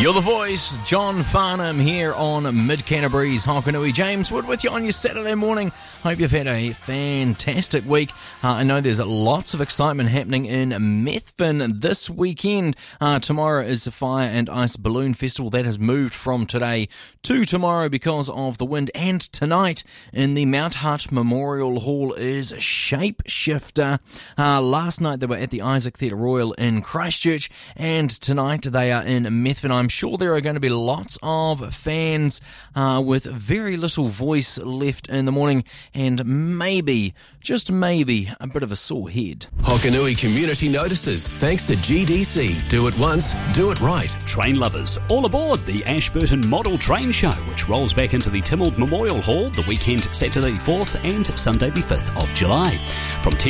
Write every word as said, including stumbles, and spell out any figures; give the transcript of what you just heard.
You're the voice, John Farnham here on Mid Canterbury's Hokanui. James Wood with you on your Saturday morning. Hope you've had a fantastic week. Uh, I know there's lots of excitement happening in Methven this weekend. Uh, tomorrow is the Fire and Ice Balloon Festival. That has moved from today to tomorrow because of the wind. And tonight in the Mount Hutt Memorial Hall is Shapeshifter. Uh, last night they were at the Isaac Theatre Royal in Christchurch, and tonight they are in Methven. I'm sure there are going to be lots of fans uh, with very little voice left in the morning, and maybe, just maybe, a bit of a sore head. Hokanui Community Notices, thanks to G D C. Do it once, do it right. Train lovers, all aboard the Ashburton Model Train Show, which rolls back into the Tynwald Memorial Hall the weekend Saturday the fourth and Sunday the fifth of July. From ten